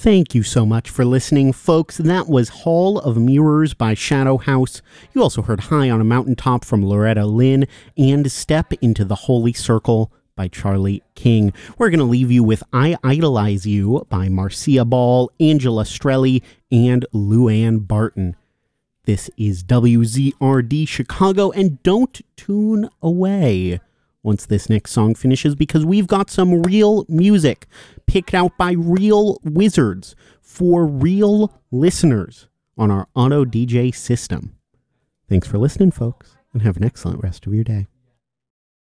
Thank you so much for listening, folks. That was Hall of Mirrors by Shadow House. You also heard High on a Mountaintop from Loretta Lynn and Step into the Holy Circle by Charlie King. We're going to leave you with I Idolize You by Marcia Ball, Angela Strelli, and Luann Barton. This is WZRD Chicago, and don't tune away once this next song finishes, because we've got some real music picked out by real wizards for real listeners on our Auto DJ system. Thanks for listening, folks, and have an excellent rest of your day.